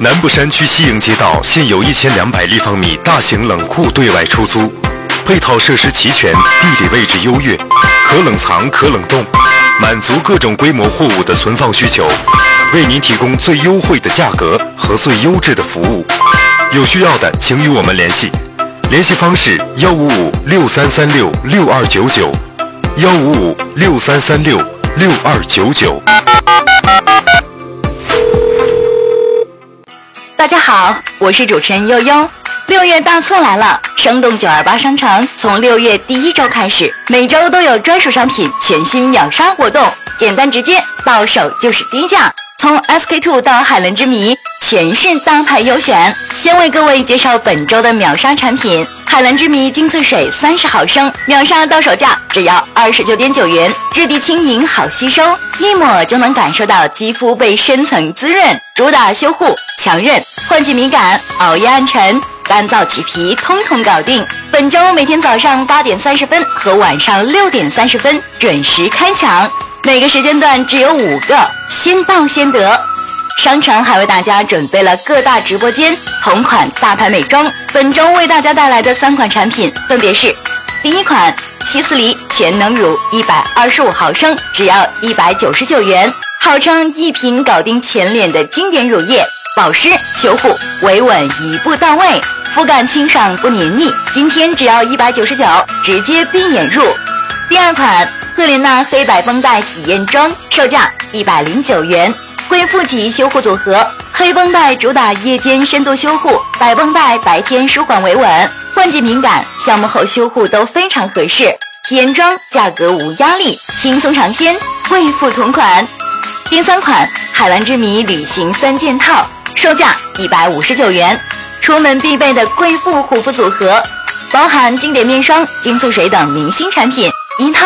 南部山区西营街道现有1200立方米大型冷库对外出租，配套设施齐全，地理位置优越，可冷藏可冷冻，满足各种规模货物的存放需求，为您提供最优惠的价格和最优质的服务。有需要的请与我们联系，联系方式155-6336-6299，155-6336-6299。 大家好，我是主持人悠悠。6月大促来了，生动928商城从6月第1周开始，每周都有专属商品全新秒杀活动，简单直接，到手就是低价。从 SK2 到海伦之谜，全是大牌优选。先为各位介绍本周的秒杀产品：海伦之谜精粹水30毫升，秒杀到手价只要29.9元，质地轻盈好吸收，一抹就能感受到肌肤被深层滋润，主打修护、强韧、换季敏感、熬夜暗沉、干燥起皮，通通搞定。本周每天早上8点30分和晚上6点30分准时开抢，每个时间段只有5个，先到先得。商城还为大家准备了各大直播间同款大牌美妆，本周为大家带来的3款产品分别是：第一款希思黎全能乳125毫升，只要199元，号称一瓶搞定全脸的经典乳液，保湿修护维稳一步到位，肤感清爽不黏腻，今天只要199，直接闭眼入。第二款赫莲娜黑白绷带体验装，售价109元，贵妇级修护组合，黑绷带主打夜间深度修护，白绷带白天舒缓维稳，换季敏感、项目后修护都非常合适。体验装价格无压力，轻松尝鲜，贵妇同款。第三款海蓝之谜旅行3件套，售价159元，出门必备的贵妇护肤组合，包含经典面霜、精粹水等明星产品一套